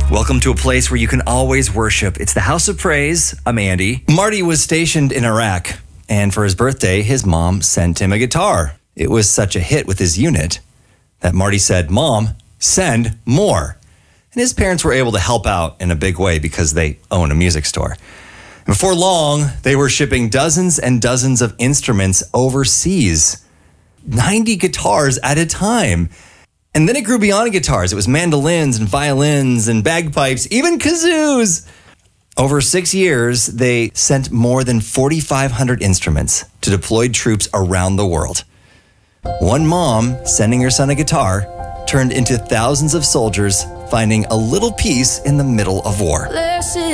Welcome to a place where you can always worship. It's the House of Praise. I'm Andy. Marty was stationed in Iraq, and for his birthday, his mom sent him a guitar. It was such a hit with his unit that Marty said, "Mom, send more." And his parents were able to help out in a big way because they own a music store. And before long, they were shipping dozens and dozens of instruments overseas, 90 guitars at a time. And then it grew beyond guitars. It was mandolins and violins and bagpipes, even kazoos. Over 6 years, they sent more than 4,500 instruments to deployed troops around the world. One mom sending her son a guitar turned into thousands of soldiers finding a little peace in the middle of war.